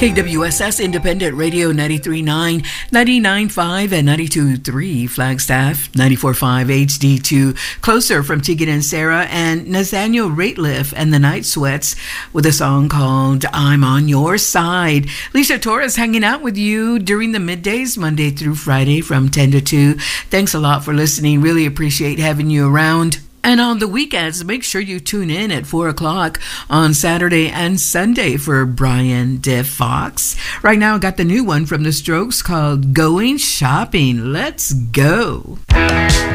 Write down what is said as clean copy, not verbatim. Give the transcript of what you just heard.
KWSS Independent Radio 93.9, 99.5, and 92.3 Flagstaff, 94.5 HD2. Closer from Tegan and Sarah and Nathaniel Rateliff and the Night Sweats with a song called I'm on Your Side. Lisa Torres hanging out with you during the middays, Monday through Friday from 10 to 2. Thanks a lot for listening. Really appreciate having you around. And on the weekends, make sure you tune in at 4 o'clock on Saturday and Sunday for Brian DeFox. Right now, I got the new one from The Strokes called Going Shopping. Let's go.